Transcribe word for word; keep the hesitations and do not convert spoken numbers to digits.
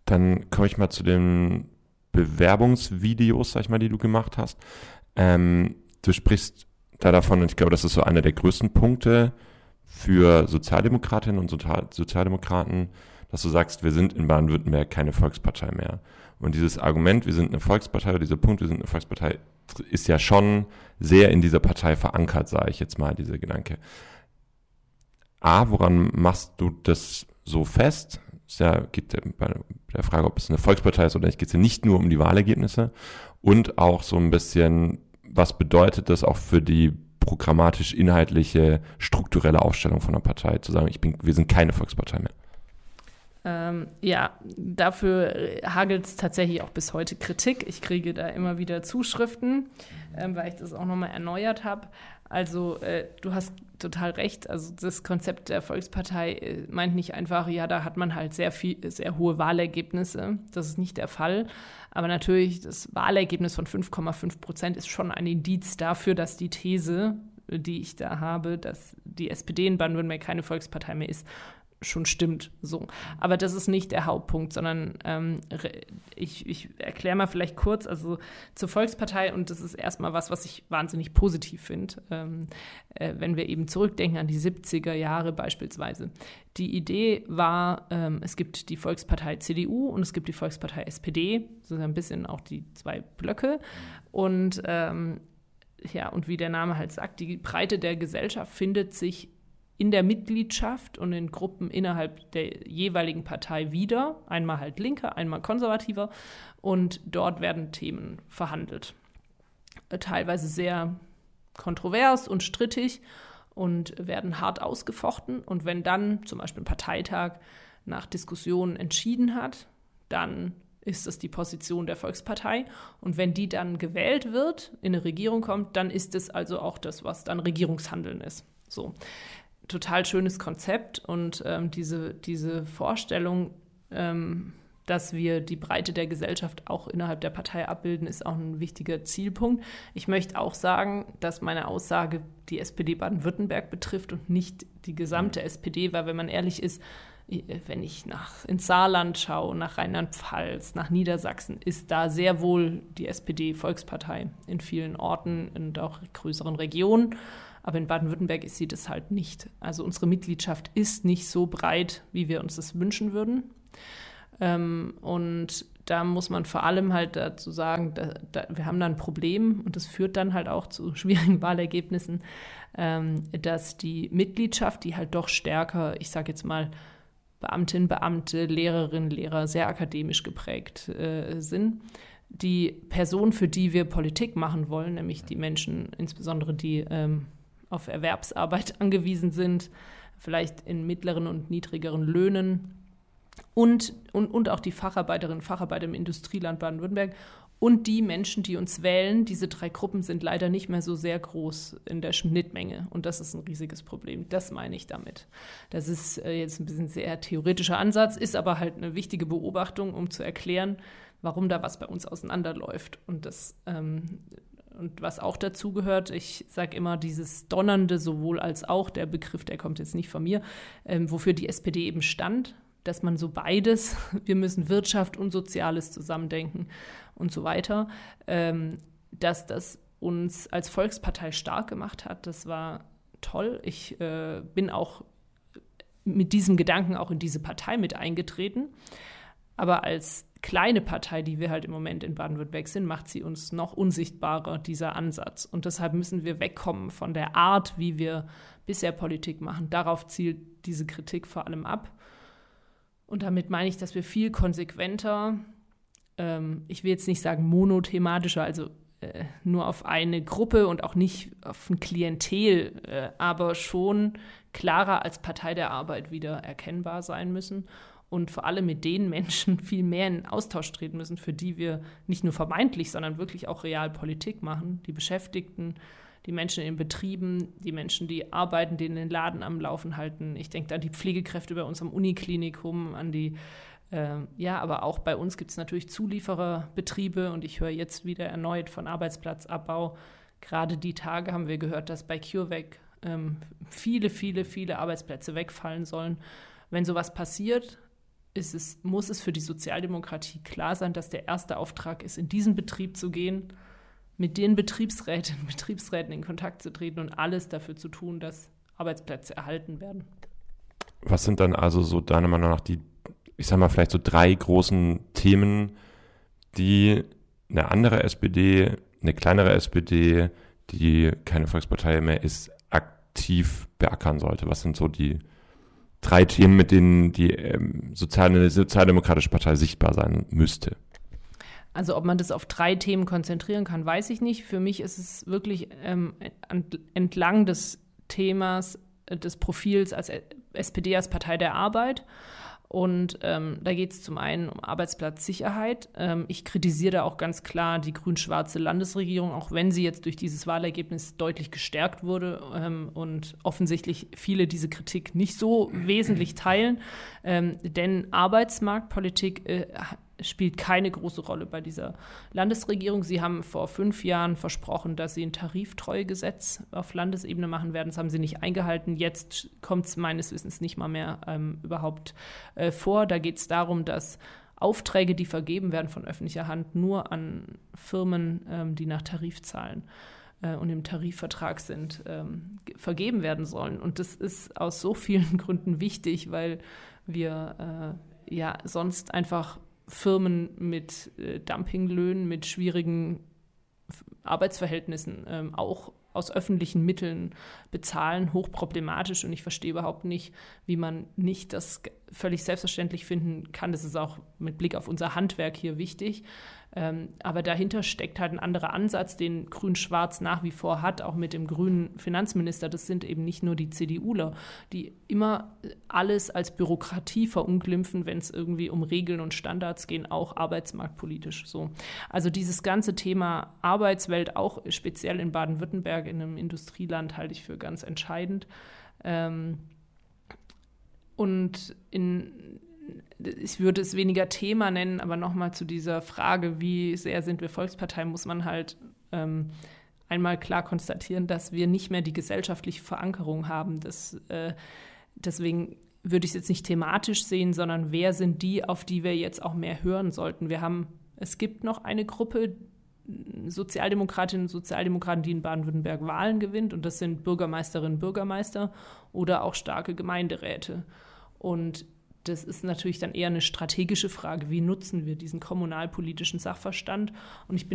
Dann komme ich mal zu den Bewerbungsvideos, sag ich mal, die du gemacht hast. Ähm, du sprichst da davon, und ich glaube, das ist so einer der größten Punkte für Sozialdemokratinnen und Sozial- Sozialdemokraten, dass du sagst, wir sind in Baden-Württemberg keine Volkspartei mehr. Und dieses Argument, wir sind eine Volkspartei, oder dieser Punkt, wir sind eine Volkspartei, ist ja schon sehr in dieser Partei verankert, sage ich jetzt mal, dieser Gedanke. A, woran machst du das so fest? Es ja, geht bei der Frage, ob es eine Volkspartei ist oder nicht, geht es ja nicht nur um die Wahlergebnisse und auch so ein bisschen, was bedeutet das auch für die programmatisch-inhaltliche, strukturelle Aufstellung von einer Partei, zu sagen, ich bin, wir sind keine Volkspartei mehr. Ähm, ja, dafür hagelt es tatsächlich auch bis heute Kritik. Ich kriege da immer wieder Zuschriften, ähm, weil ich das auch nochmal erneuert habe. Also äh, du hast total recht. Also das Konzept der Volkspartei äh, meint nicht einfach, ja, da hat man halt sehr viel, sehr hohe Wahlergebnisse. Das ist nicht der Fall. Aber natürlich, das Wahlergebnis von fünf Komma fünf Prozent ist schon ein Indiz dafür, dass die These, die ich da habe, dass die S P D in Baden-Württemberg keine Volkspartei mehr ist, schon stimmt. So. Aber das ist nicht der Hauptpunkt, sondern ähm, ich, ich erkläre mal vielleicht kurz, also zur Volkspartei, und das ist erstmal was, was ich wahnsinnig positiv finde, ähm, äh, wenn wir eben zurückdenken an die siebziger Jahre beispielsweise. Die Idee war, ähm, es gibt die Volkspartei C D U und es gibt die Volkspartei S P D, so ein bisschen auch die zwei Blöcke, und ähm, ja, und wie der Name halt sagt, die Breite der Gesellschaft findet sich in der Mitgliedschaft und in Gruppen innerhalb der jeweiligen Partei wieder, einmal halt linker, einmal konservativer, und dort werden Themen verhandelt. Teilweise sehr kontrovers und strittig und werden hart ausgefochten, und wenn dann zum Beispiel ein Parteitag nach Diskussionen entschieden hat, dann ist das die Position der Volkspartei, und wenn die dann gewählt wird, in eine Regierung kommt, dann ist es also auch das, was dann Regierungshandeln ist. So. Total schönes Konzept, und ähm, diese, diese Vorstellung, ähm, dass wir die Breite der Gesellschaft auch innerhalb der Partei abbilden, ist auch ein wichtiger Zielpunkt. Ich möchte auch sagen, dass meine Aussage die S P D Baden-Württemberg betrifft und nicht die gesamte S P D, weil, wenn man ehrlich ist, wenn ich nach, ins Saarland schaue, nach Rheinland-Pfalz, nach Niedersachsen, ist da sehr wohl die S P D Volkspartei in vielen Orten und auch größeren Regionen. Aber in Baden-Württemberg ist sie das halt nicht. Also unsere Mitgliedschaft ist nicht so breit, wie wir uns das wünschen würden. Ähm, und da muss man vor allem halt dazu sagen, da, da, wir haben da ein Problem, und das führt dann halt auch zu schwierigen Wahlergebnissen, ähm, dass die Mitgliedschaft, die halt doch stärker, ich sage jetzt mal, Beamtinnen, Beamte, Lehrerinnen, Lehrer, sehr akademisch geprägt äh, sind, die Person, für die wir Politik machen wollen, nämlich die Menschen, insbesondere die ähm, auf Erwerbsarbeit angewiesen sind, vielleicht in mittleren und niedrigeren Löhnen, und, und, und auch die Facharbeiterinnen und Facharbeiter im Industrieland Baden-Württemberg und die Menschen, die uns wählen. Diese drei Gruppen sind leider nicht mehr so sehr groß in der Schnittmenge, und das ist ein riesiges Problem. Das meine ich damit. Das ist äh, jetzt ein bisschen sehr theoretischer Ansatz, ist aber halt eine wichtige Beobachtung, um zu erklären, warum da was bei uns auseinanderläuft. Und das ähm, Und was auch dazu gehört, ich sage immer, dieses Donnernde sowohl als auch, der Begriff, der kommt jetzt nicht von mir, ähm, wofür die S P D eben stand, dass man so beides, wir müssen Wirtschaft und Soziales zusammendenken und so weiter, ähm, dass das uns als Volkspartei stark gemacht hat. Das war toll. Ich äh, bin auch mit diesem Gedanken auch in diese Partei mit eingetreten. Aber als kleine Partei, die wir halt im Moment in Baden-Württemberg sind, macht sie uns noch unsichtbarer, dieser Ansatz. Und deshalb müssen wir wegkommen von der Art, wie wir bisher Politik machen. Darauf zielt diese Kritik vor allem ab. Und damit meine ich, dass wir viel konsequenter, ähm, ich will jetzt nicht sagen monothematischer, also äh, nur auf eine Gruppe und auch nicht auf ein Klientel, äh, aber schon klarer als Partei der Arbeit wieder erkennbar sein müssen. Und vor allem mit den Menschen viel mehr in Austausch treten müssen, für die wir nicht nur vermeintlich, sondern wirklich auch real Politik machen. Die Beschäftigten, die Menschen in Betrieben, die Menschen, die arbeiten, die den Laden am Laufen halten. Ich denke an die Pflegekräfte bei uns am Uniklinikum, an die, äh, ja, aber auch bei uns gibt es natürlich Zuliefererbetriebe, und ich höre jetzt wieder erneut von Arbeitsplatzabbau. Gerade die Tage haben wir gehört, dass bei CureVac ähm, viele, viele, viele Arbeitsplätze wegfallen sollen. Wenn sowas passiert, ist es, muss es für die Sozialdemokratie klar sein, dass der erste Auftrag ist, in diesen Betrieb zu gehen, mit den Betriebsrätinnen und Betriebsräten in Kontakt zu treten und alles dafür zu tun, dass Arbeitsplätze erhalten werden. Was sind dann also so deiner Meinung nach die, ich sag mal, vielleicht so drei großen Themen, die eine andere S P D, eine kleinere S P D, die keine Volkspartei mehr ist, aktiv beackern sollte? Was sind so die drei Themen, mit denen die ähm, Sozial- eine sozialdemokratische Partei sichtbar sein müsste? Also ob man das auf drei Themen konzentrieren kann, weiß ich nicht. Für mich ist es wirklich ähm, entlang des Themas, äh, des Profils als S P D, als Partei der Arbeit. Und ähm, da geht es zum einen um Arbeitsplatzsicherheit. Ähm, ich kritisiere da auch ganz klar die grün-schwarze Landesregierung, auch wenn sie jetzt durch dieses Wahlergebnis deutlich gestärkt wurde ähm, und offensichtlich viele diese Kritik nicht so wesentlich teilen. Ähm, denn Arbeitsmarktpolitik äh, spielt keine große Rolle bei dieser Landesregierung. Sie haben vor fünf Jahren versprochen, dass sie ein Tariftreuegesetz auf Landesebene machen werden. Das haben sie nicht eingehalten. Jetzt kommt es meines Wissens nicht mal mehr ähm, überhaupt äh, vor. Da geht es darum, dass Aufträge, die vergeben werden von öffentlicher Hand, nur an Firmen, ähm, die nach Tarif zahlen äh, und im Tarifvertrag sind, ähm, vergeben werden sollen. Und das ist aus so vielen Gründen wichtig, weil wir äh, ja sonst einfach Firmen mit äh, Dumpinglöhnen, mit schwierigen F- Arbeitsverhältnissen ähm, auch aus öffentlichen Mitteln bezahlen, hochproblematisch. Und ich verstehe überhaupt nicht, wie man nicht das völlig selbstverständlich finden kann. Das ist auch mit Blick auf unser Handwerk hier wichtig. Ähm, aber dahinter steckt halt ein anderer Ansatz, den Grün-Schwarz nach wie vor hat, auch mit dem grünen Finanzminister. Das sind eben nicht nur die CDUler, die immer alles als Bürokratie verunglimpfen, wenn es irgendwie um Regeln und Standards gehen, auch arbeitsmarktpolitisch so. Also dieses ganze Thema Arbeitswelt, auch speziell in Baden-Württemberg, in einem Industrieland, halte ich für ganz entscheidend. Ähm, und in ich würde es weniger Thema nennen, aber nochmal zu dieser Frage, wie sehr sind wir Volkspartei, muss man halt ähm, einmal klar konstatieren, dass wir nicht mehr die gesellschaftliche Verankerung haben. Das, äh, deswegen würde ich es jetzt nicht thematisch sehen, sondern wer sind die, auf die wir jetzt auch mehr hören sollten. Wir haben, es gibt noch eine Gruppe Sozialdemokratinnen und Sozialdemokraten, die in Baden-Württemberg Wahlen gewinnt, und das sind Bürgermeisterinnen und Bürgermeister oder auch starke Gemeinderäte. Und das ist natürlich dann eher eine strategische Frage, wie nutzen wir diesen kommunalpolitischen Sachverstand. Und ich bin